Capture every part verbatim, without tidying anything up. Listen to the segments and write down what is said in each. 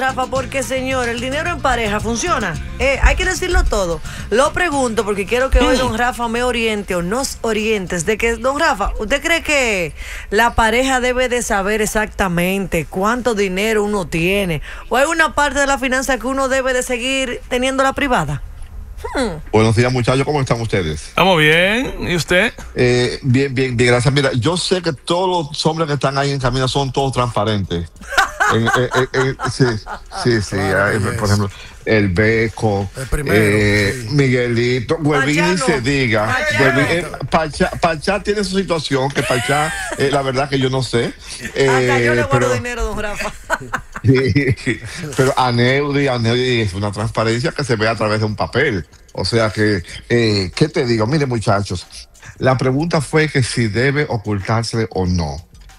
Rafa, porque, señor, el dinero en pareja funciona. Eh, hay que decirlo todo. Lo pregunto porque quiero que hoy don Rafa me oriente o nos orientes de que, don Rafa, ¿usted cree que la pareja debe de saber exactamente cuánto dinero uno tiene? ¿O hay una parte de la finanza que uno debe de seguir teniendo la privada? Hmm. Buenos días, muchachos, ¿cómo están ustedes? Estamos bien, ¿y usted? Eh, bien, bien, bien, gracias. Mira, yo sé que todos los hombres que están ahí en camino son todos transparentes. en, en, en, en, sí, sí, sí. Claro, eh, por ejemplo, el Beco, el primero, eh, sí. Miguelito, Huevín se diga. Huevín, eh, Pachá, Pachá tiene su situación, que Pachá, eh, la verdad que yo no sé. Eh, Acá yo le guardo pero, dinero, don Rafa. Pero Aneudi, Aneudi es una transparencia que se ve a través de un papel. O sea que, eh, ¿qué te digo? Mire, muchachos, la pregunta fue que si debe ocultarse o no.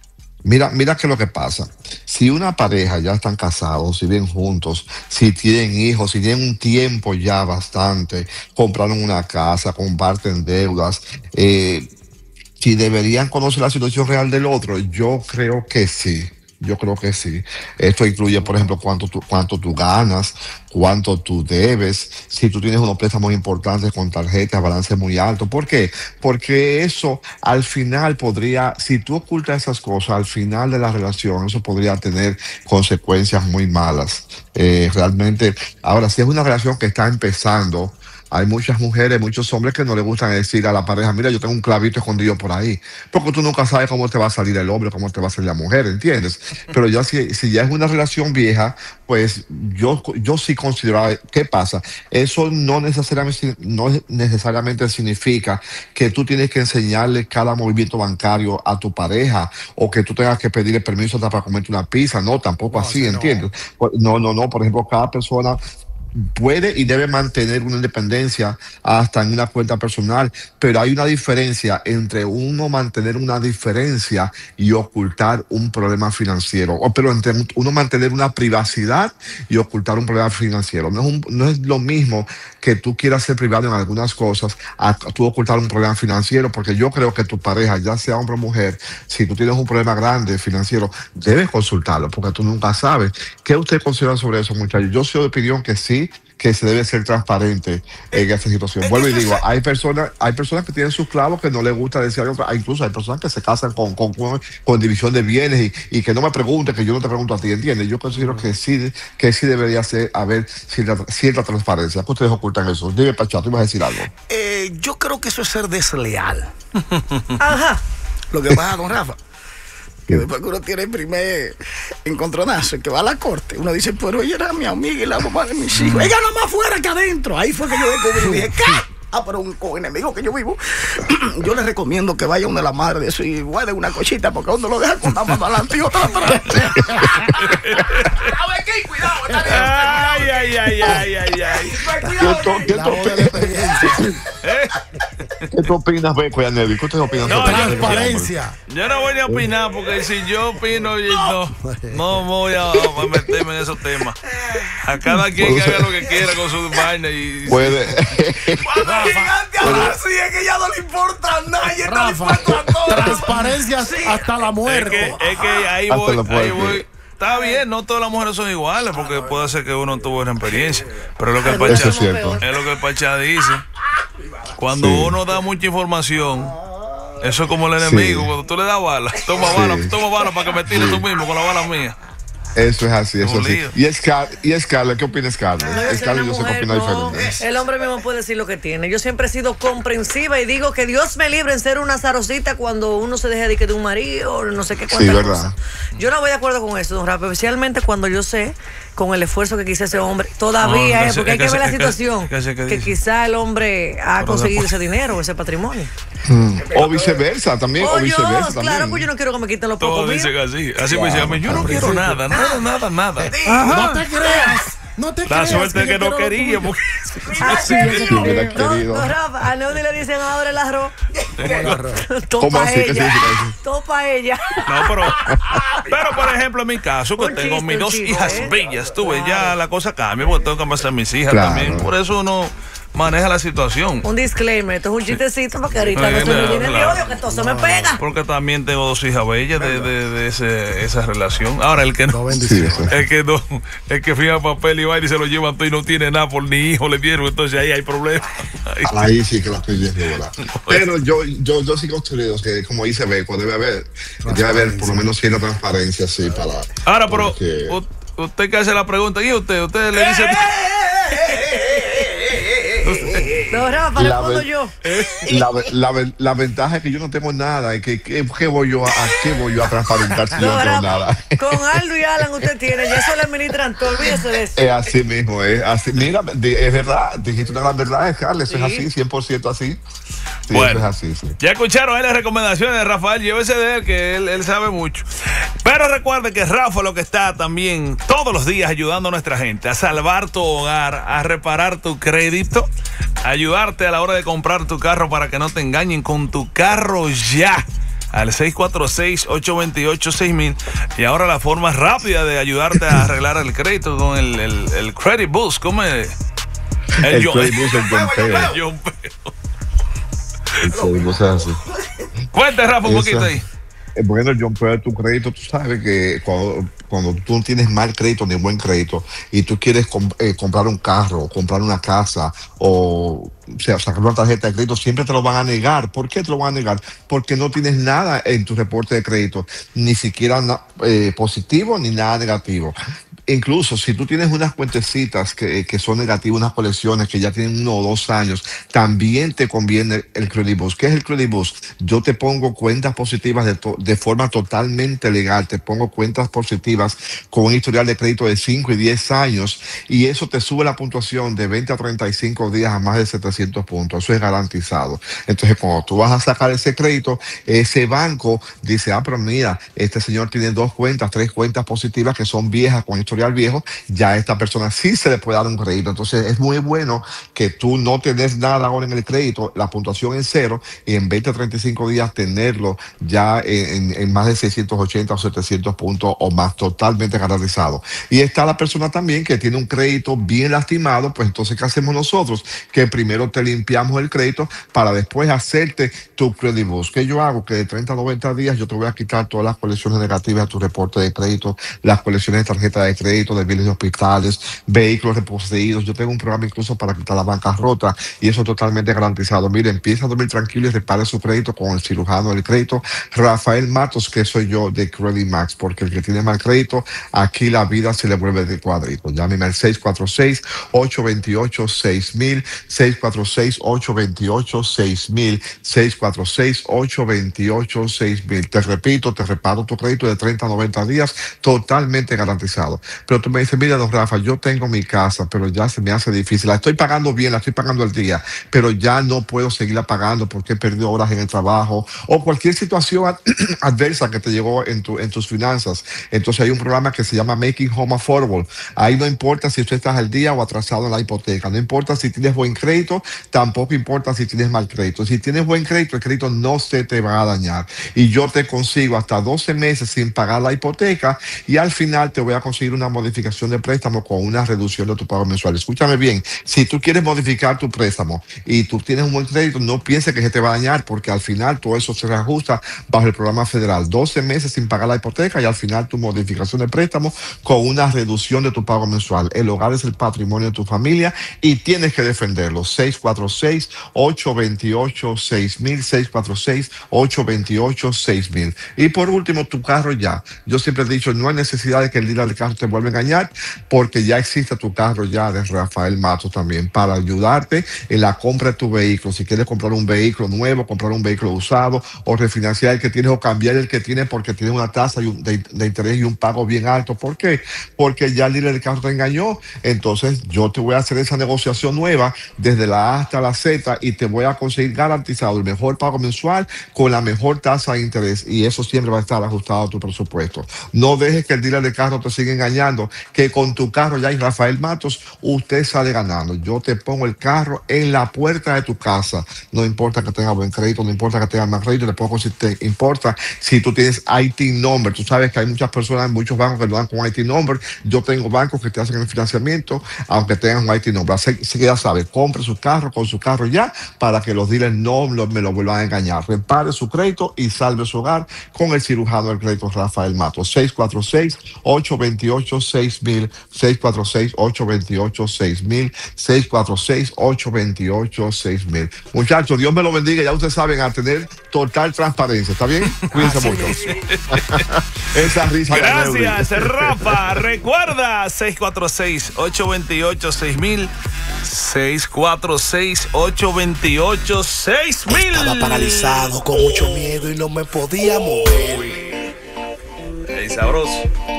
Mira, mira qué es lo que pasa. Si una pareja ya están casados, si viven juntos, si tienen hijos, si tienen un tiempo ya bastante, compraron una casa, comparten deudas, eh, si deberían conocer la situación real del otro, yo creo que sí. Yo creo que sí. Esto incluye, por ejemplo, cuánto tú, cuánto tú ganas, cuánto tú debes, si tú tienes unos préstamos importantes con tarjetas, balance muy alto. ¿Por qué? Porque eso al final podría, si tú ocultas esas cosas, al final de la relación, eso podría tener consecuencias muy malas. Eh, realmente, ahora, si es una relación que está empezando, hay muchas mujeres, muchos hombres que no les gustan decir a la pareja, mira, yo tengo un clavito escondido por ahí, porque tú nunca sabes cómo te va a salir el hombre, cómo te va a salir la mujer, ¿entiendes? Pero ya si, si ya es una relación vieja, pues yo, yo sí considero, ¿qué pasa? Eso no necesariamente, no necesariamente significa que tú tienes que enseñarle cada movimiento bancario a tu pareja o que tú tengas que pedirle permiso para comerte una pizza, no, tampoco no, así, ¿entiendes? No. no, no, no, por ejemplo, cada persona puede y debe mantener una independencia hasta en una cuenta personal, pero hay una diferencia entre uno mantener una diferencia y ocultar un problema financiero, o pero entre uno mantener una privacidad y ocultar un problema financiero. No es, un, no es lo mismo que tú quieras ser privado en algunas cosas a tú ocultar un problema financiero, porque yo creo que tu pareja, ya sea hombre o mujer, si tú tienes un problema grande financiero, debes consultarlo, porque tú nunca sabes. ¿Qué usted considera sobre eso, muchachos? Yo soy de opinión que sí, que se debe ser transparente en esta situación. Vuelvo y digo, hay personas, hay personas que tienen sus clavos que no les gusta decir algo, incluso hay personas que se casan con, con, con, con división de bienes y, y que no me pregunten, que yo no te pregunto a ti, ¿entiendes? Yo considero que sí, que sí debería ser, haber cierta, cierta transparencia. ¿Qué ustedes ocultan eso? Dime, Pachato, ¿tú ibas a decir algo? Eh, yo creo que eso es ser desleal. Ajá. Lo que pasa, don Rafa, que después que uno tiene el primer encontronazo, que va a la corte, uno dice, pero ella era mi amiga y la mamá de mis hijos. Ella no más fuera que adentro. Ahí fue que yo descubrí y dije, ¿qué? Ah, pero un enemigo que yo vivo. Yo les recomiendo que vaya una de la madre de eso y guarde una cochita, porque uno lo deja con una mano adelante y otra atrás. A ver, ¿qué? Cuidado, ay, ay, ay, ay, ay, ay. ¿Qué tú opinas, Beco y Anevi? ¿Qué ustedes opinan? No, sobre transparencia. Yo no voy a opinar, porque si yo opino, no, no voy a, a meterme en esos temas. A cada quien que haga lo que quiera con su vaina y... Puede... Cuando gigante habla así es que ya no le importa nada y está dispuesto a todo. Transparencia sí. Hasta la muerte. Es que, es que ahí voy, ahí voy. Está bien, no todas las mujeres son iguales, porque puede ser que uno tuvo una experiencia, pero es lo que el Pachá, es, es lo que el Pachá dice. Cuando sí. uno da mucha información, eso es como el enemigo, sí. cuando tú le das bala, toma sí. bala, toma bala para que me tires sí. tú mismo con la bala mía. Eso es así, eso es así. Y es y Scarlett, ¿qué opina Scarlett? No, Scarlett yo sé que opina no, diferente. El hombre mismo puede decir lo que tiene. Yo siempre he sido comprensiva y digo que Dios me libre en ser una zarosita cuando uno se deja de que de un marido, no sé qué cuántas sí, verdad. cosas. Yo no voy de acuerdo con eso, don Rafa, especialmente cuando yo sé con el esfuerzo que quizá ese hombre todavía no, es, porque hay que, que ver la situación que, que, que, que quizá el hombre ha conseguido ese dinero, ese patrimonio. Hmm. O viceversa también, oh, o viceversa Dios, también. Claro, pues yo no quiero que me quiten los pocos míos. Dicen así, así me dicen, yo no quiero nada, nada, nada, nada. Ajá. No te creas. No te La suerte que, que no quería. Porque... Ah, sí, sí, sí, hubiera querido. No, no, Rafa, a Neudi le dicen ahora el arroz. ¿Cómo así que se dice? Topa ella. No, pero, pero por ejemplo, en mi caso, que un tengo chiste, mis dos chico, hijas ¿eh? bellas, tuve, wow. ya la cosa cambia, porque tengo que pasar a mis hijas claro. también. Por eso uno maneja la situación. Un disclaimer, esto es un chistecito porque ahorita Eh, no se me llene de claro. odio, que todo se me pega. Porque también tengo dos hijas bellas de, de, de ese, esa relación. Ahora, el que no, No Sí, bendiciones. eso. el que no, el que fija papel y va y se lo llevan todo y no tiene nada por ni hijo le dieron, entonces ahí hay problemas. Ahí- Ahí sí que la estoy viendo, ¿verdad? Pero yo, yo, yo sigo construido que, como dice Beco, debe haber, debe haber por lo menos cierta transparencia, sí, para. Ahora, pero porque- u- usted que hace la pregunta, ¿y usted? Usted le dice. No, Rafa, La respondo ver- yo. La, la, ve- la ventaja es que yo no tengo nada. ¿Y que, que, ¿qué voy yo a, a qué voy yo a transparentar si yo No, no tengo Rafa, nada? con Aldo y Alan usted tiene, ya eso lo administran todo, olvídese de eso. Es así mismo, es así. Mira, de- es verdad, dijiste una gran verdad, Carles, Sí. es así, cien por ciento así. Sí, Bueno. eso es así, sí. Ya escucharon ahí las recomendaciones de Rafael, llévese de él, que él, él sabe mucho. Pero recuerde que Rafa lo que está también todos los días ayudando a nuestra gente a salvar tu hogar, a reparar tu crédito, a ayudarte a la hora de comprar tu carro para que no te engañen con tu carro ya. Al seis cuatro seis, ocho dos ocho, seis mil. Y ahora la forma rápida de ayudarte a arreglar el crédito con el, el, el Credit Boost. ¿Cómo es? El John- Credit Boost, el John Peo. el John Peo. El Credit Boost es así. Cuente, Rafa, un Esa- poquito ahí. Eh, Bueno, John, pero tu crédito, tú sabes que cuando, cuando tú no tienes mal crédito ni buen crédito y tú quieres com- eh, comprar un carro, comprar una casa o, o sea, sacar una tarjeta de crédito, siempre te lo van a negar. ¿Por qué te lo van a negar? Porque no tienes nada en tu reporte de crédito, ni siquiera na- eh, positivo ni nada negativo. Incluso si tú tienes unas cuentecitas que, que son negativas, unas colecciones que ya tienen uno o dos años, también te conviene el Credit Boost. ¿Qué es el Credit Boost? Yo te pongo cuentas positivas de, to- de forma totalmente legal. Te pongo cuentas positivas con un historial de crédito de cinco y diez años y eso te sube la puntuación de veinte a treinta y cinco días a más de setecientos puntos. Eso es garantizado. Entonces, cuando tú vas a sacar ese crédito, ese banco dice, ah, pero mira, este señor tiene dos cuentas, tres cuentas positivas que son viejas con historial viejo, ya a esta persona sí se le puede dar un crédito. Entonces es muy bueno que tú no tenés nada ahora en el crédito, la puntuación en cero y en veinte a treinta y cinco días tenerlo ya en, en- en más de seiscientos ochenta o setecientos puntos o más, totalmente garantizado. Y está la persona también que tiene un crédito bien lastimado, pues entonces ¿qué hacemos nosotros? Que primero te limpiamos el crédito para después hacerte tu Credit Boost. ¿Qué yo hago? Que de treinta a noventa días yo te voy a quitar todas las colecciones negativas de tu reporte de crédito, las colecciones de tarjeta de crédito, de bienes de hospitales, vehículos reposeídos. Yo tengo un programa incluso para quitar la bancarrota y eso totalmente garantizado. Mire, empieza a dormir tranquilo y repare su crédito con el cirujano del crédito, Rafael Matos, que soy yo de Credit Max, porque el que tiene mal crédito, aquí la vida se le vuelve de cuadrito. Llámeme al seis cuatro seis, ocho dos ocho, seis mil, seis cuatro seis, ocho dos ocho, seis mil, seis cuatro seis, ocho dos ocho, seis mil. Te repito, te reparo tu crédito de treinta a noventa días, totalmente garantizado. Pero tú me dices, mira, don Rafa, yo tengo mi casa, pero ya se me hace difícil. La estoy pagando bien, la estoy pagando al día, pero ya no puedo seguirla pagando porque he perdido horas en el trabajo o cualquier situación ad- adversa que te llegó en, tu, en tus finanzas. Entonces hay un programa que se llama Making Home Affordable. Ahí no importa si tú estás al día o atrasado en la hipoteca, no importa si tienes buen crédito, tampoco importa si tienes mal crédito. Si tienes buen crédito, el crédito no se te va a dañar. Y yo te consigo hasta doce meses sin pagar la hipoteca y al final te voy a conseguir una modificación de préstamo con una reducción de tu pago mensual. Escúchame bien, si tú quieres modificar tu préstamo y tú tienes un buen crédito, no pienses que se te va a dañar porque al final todo eso se reajusta bajo el programa federal. doce meses sin pagar la hipoteca y al final tu modificación de préstamo con una reducción de tu pago mensual. El hogar es el patrimonio de tu familia y tienes que defenderlo. seis cuatro seis, ocho dos ocho, seis mil, seis cuatro seis, ocho dos ocho, seis mil. Y por último, tu carro ya. Yo siempre he dicho, no hay necesidad de que el dealer del carro te vuelva a engañar porque ya existe tu carro ya de Rafael Matos también para ayudarte en la compra de tu vehículo. Si quieres comprar un vehículo nuevo, comprar un vehículo usado o refinanciar el que tienes o cambiar el que tienes porque tiene una tasa y un- de, de interés y un pago bien alto. ¿Por qué? Porque ya el dealer del carro te engañó. Entonces yo te voy a hacer esa negociación nueva desde la A hasta la Z y te voy a conseguir garantizado el mejor pago mensual con la mejor tasa de interés y eso siempre va a estar ajustado a tu presupuesto. No dejes que el dealer del carro te siga engañando engañando, que con tu carro ya hay Rafael Matos, usted sale ganando. Yo te pongo el carro en la puerta de tu casa. No importa que tenga buen crédito, no importa que tenga más crédito, le pongo si te importa si tú tienes I T number. Tú sabes que hay muchas personas, muchos bancos que lo dan con I T number. Yo tengo bancos que te hacen el financiamiento, aunque tengan un I T number. Así, así que ya sabe, compre su carro con su carro ya, para que los dealers no lo, me lo vuelvan a engañar. Repare su crédito y salve su hogar con el cirujano del crédito Rafael Matos. seis cuatro seis, ocho dos ocho, seis mil, seis cuatro seis, ocho dos ocho, seis mil, seis cuatro seis, ocho dos ocho, seis mil. Muchachos, Dios me lo bendiga. Ya ustedes saben, a tener total transparencia. ¿Está bien? Cuídense mucho. Esa risa. Gracias, Rafa. Recuerda, seis cuatro seis, ocho dos ocho, seis mil, seis cuatro seis, ocho dos ocho, seis mil. Estaba paralizado con mucho miedo y no me podía mover. Ey, sabroso.